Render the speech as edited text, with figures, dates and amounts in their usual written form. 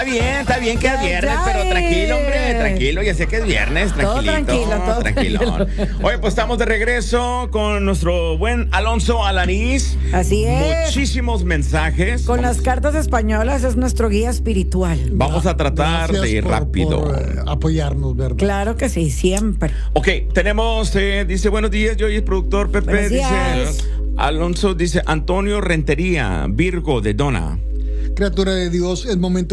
Está bien que es viernes, ya pero tranquilo, hombre, tranquilo, ya sé que es viernes, tranquilito. Todo tranquilo. Oye, pues estamos de regreso con nuestro buen Alonso Alanís. Así es. Muchísimos mensajes. Con las cartas españolas es nuestro guía espiritual. Vamos a tratar de ir rápido. Por apoyarnos, ¿verdad? Claro que sí, siempre. Ok, tenemos, dice, buenos días, yo y el productor Pepe, Buenos días. dice, Alonso dice, Antonio Rentería, Virgo de Dona. Criatura de Dios, es momento